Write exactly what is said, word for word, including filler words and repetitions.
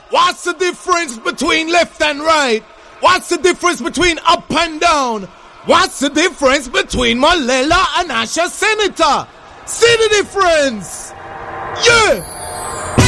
What's the difference between left and right? What's the difference between up and down? What's the difference between Malela and Asha Senator? See the difference? Yeah!